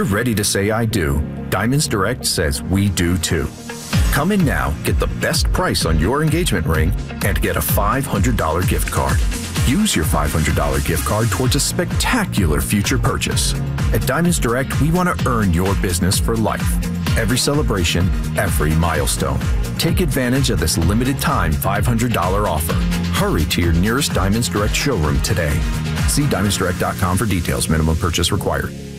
you're ready to say I do, Diamonds Direct says we do too. Come in now, get the best price on your engagement ring, and get a $500 gift card. Use your $500 gift card towards a spectacular future purchase. At Diamonds Direct, we want to earn your business for life. Every celebration, every milestone. Take advantage of this limited time $500 offer. Hurry to your nearest Diamonds Direct showroom today. See diamondsdirect.com for details. Minimum purchase required.